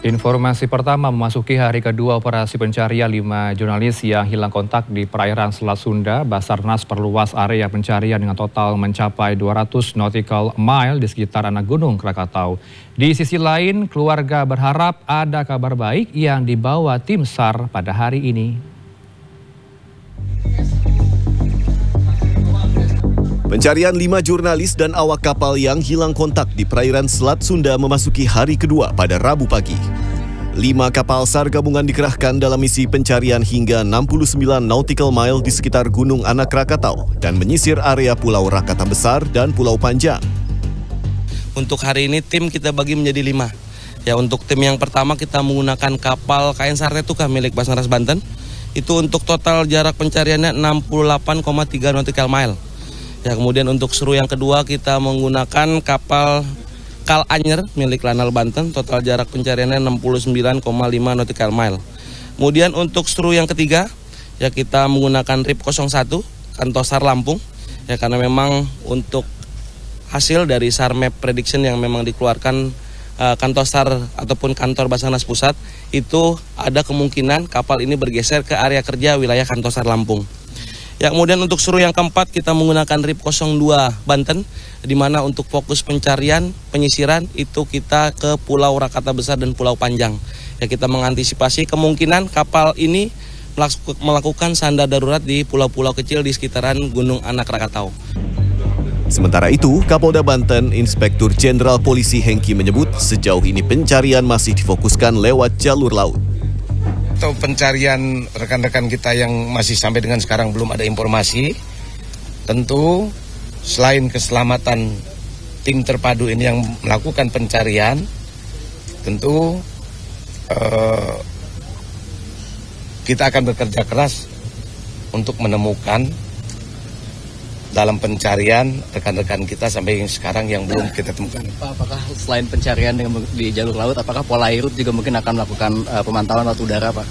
Informasi pertama, memasuki hari kedua operasi pencarian 5 jurnalis yang hilang kontak di perairan Selat Sunda. Basarnas perluas area pencarian dengan total mencapai 200 nautical mile di sekitar anak Gunung Krakatau. Di sisi lain, keluarga berharap ada kabar baik yang dibawa tim SAR pada hari ini. Pencarian 5 jurnalis dan awak kapal yang hilang kontak di perairan Selat Sunda memasuki hari kedua pada Rabu pagi. 5 kapal SAR gabungan dikerahkan dalam misi pencarian hingga 69 nautical mile di sekitar Gunung Anak Krakatau dan menyisir area Pulau Rakata Besar dan Pulau Panjang. Untuk hari ini tim kita bagi menjadi 5. Ya, untuk tim yang pertama kita menggunakan kapal KN Sartetuka milik Basarnas Banten. Itu untuk total jarak pencariannya 68,3 nautical mile. Ya, kemudian untuk seru yang kedua kita menggunakan kapal Kal Anyer milik Lanal Banten, total jarak pencariannya 69,5 nautical mile. Kemudian untuk seru yang ketiga ya kita menggunakan RIP 01 kantor SAR Lampung, ya karena memang untuk hasil dari SAR Map Prediction yang memang dikeluarkan kantor SAR ataupun kantor Basarnas Pusat, itu ada kemungkinan kapal ini bergeser ke area kerja wilayah kantor SAR Lampung. Ya, kemudian untuk seru yang keempat kita menggunakan RIP 02 Banten, di mana untuk fokus pencarian, penyisiran itu kita ke Pulau Rakata Besar dan Pulau Panjang. Ya, kita mengantisipasi kemungkinan kapal ini melakukan sandar darurat di pulau-pulau kecil di sekitaran Gunung Anak Krakatau. Sementara itu, Kapolda Banten, Inspektur Jenderal Polisi Hengki menyebut sejauh ini pencarian masih difokuskan lewat jalur laut. Atau pencarian rekan-rekan kita yang masih sampai dengan sekarang belum ada informasi, tentu selain keselamatan tim terpadu ini yang melakukan pencarian, tentu kita akan bekerja keras untuk menemukan dalam pencarian rekan-rekan kita sampai sekarang yang belum kita temukan. Pak, apakah selain pencarian di jalur laut, apakah Polairut juga mungkin akan melakukan pemantauan laut udara, Pak?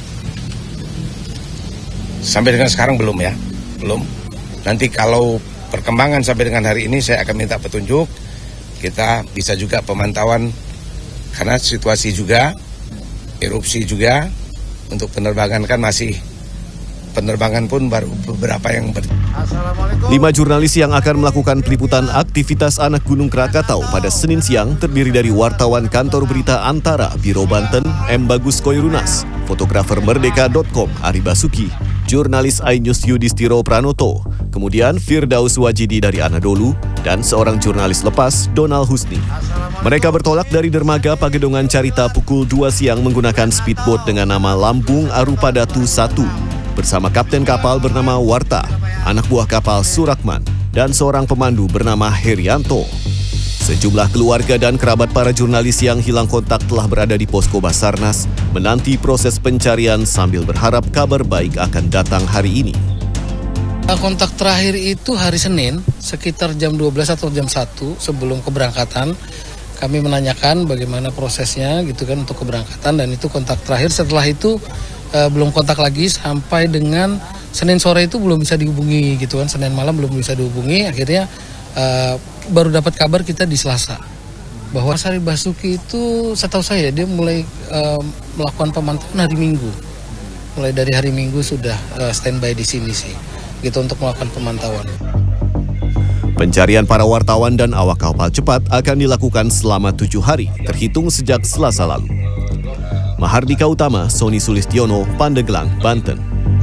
Sampai dengan sekarang belum ya, belum. Nanti kalau perkembangan sampai dengan hari ini saya akan minta petunjuk. Kita bisa juga pemantauan karena situasi juga, erupsi juga, untuk penerbangan kan masih. Penerbangan pun baru beberapa yang 5 jurnalis yang akan melakukan peliputan aktivitas anak Gunung Krakatau pada Senin siang terdiri dari wartawan kantor berita Antara Biro Banten M. Bagus Koirunas, fotografer Merdeka.com Ari Basuki, jurnalis iNews Yudhistiro Pranoto, kemudian Firdaus Wajidi dari Anadolu, dan seorang jurnalis lepas Donald Husni. Mereka bertolak dari dermaga Pagedongan Carita pukul 2 siang menggunakan speedboat dengan nama Lambung Arupadatu 1. Bersama kapten kapal bernama Warta, anak buah kapal Surakman, dan seorang pemandu bernama Herianto. Sejumlah keluarga dan kerabat para jurnalis yang hilang kontak telah berada di posko Basarnas, menanti proses pencarian sambil berharap kabar baik akan datang hari ini. Kontak terakhir itu hari Senin, sekitar jam 12 atau jam 1 sebelum keberangkatan. Kami menanyakan bagaimana prosesnya gitu kan untuk keberangkatan, dan itu kontak terakhir. Setelah itu belum kontak lagi sampai dengan Senin sore itu belum bisa dihubungi gitu kan, Senin malam belum bisa dihubungi. Akhirnya baru dapat kabar kita di Selasa bahwa Ari Basuki itu setahu saya dia mulai melakukan pemantauan hari Minggu. Mulai dari hari Minggu sudah standby di sini sih gitu untuk melakukan pemantauan. Pencarian para wartawan dan awak kapal cepat akan dilakukan selama 7 hari terhitung sejak Selasa lalu. Mahardika Utama, Sony Sulistiono, Pandeglang, Banten.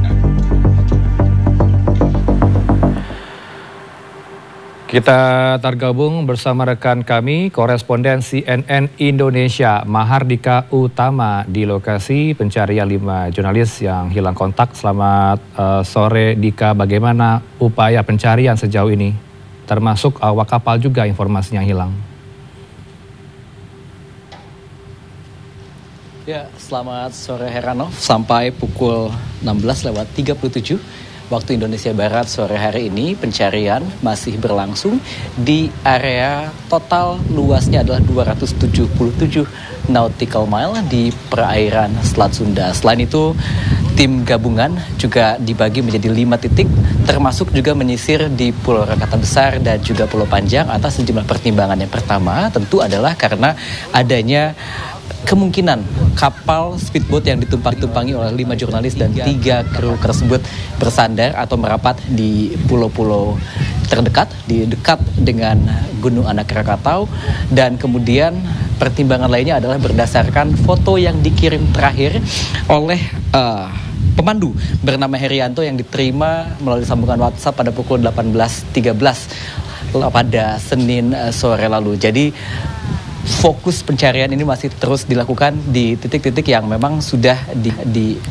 Kita tergabung bersama rekan kami, koresponden CNN Indonesia, Mahardika Utama di lokasi pencarian 5 jurnalis yang hilang kontak. Selamat sore, Dika. Bagaimana upaya pencarian sejauh ini? Termasuk awak kapal juga informasinya hilang. Ya, selamat sore Heranov. Sampai pukul 16:37 waktu Indonesia Barat sore hari ini, pencarian masih berlangsung di area total luasnya adalah 277 nautical mile di perairan Selat Sunda. Selain itu, tim gabungan juga dibagi menjadi 5 titik, termasuk juga menyisir di Pulau Rakata Besar dan juga Pulau Panjang atas sejumlah pertimbangan. Yang pertama tentu adalah karena adanya kemungkinan kapal speedboat yang ditumpangi oleh 5 jurnalis dan 3 kru tersebut bersandar atau merapat di pulau-pulau terdekat, di dekat dengan Gunung Anak Krakatau, dan kemudian pertimbangan lainnya adalah berdasarkan foto yang dikirim terakhir oleh pemandu bernama Herianto yang diterima melalui sambungan WhatsApp pada pukul 18.13 pada Senin sore lalu. Jadi fokus pencarian ini masih terus dilakukan di titik-titik yang memang sudah